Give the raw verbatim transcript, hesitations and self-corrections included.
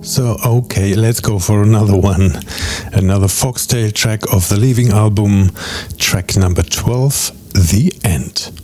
So, okay, let's go for another one. Another Foxtail track of the Leaving album, track number twelve, The End.